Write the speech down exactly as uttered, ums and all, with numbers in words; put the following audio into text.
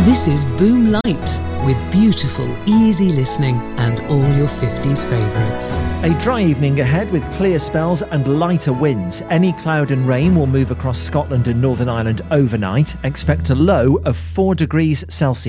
This is Boom Light, with beautiful, easy listening and all your fifties favourites. A dry evening ahead with clear spells and lighter winds. Any cloud and rain will move across Scotland and Northern Ireland overnight. Expect a low of four degrees Celsius.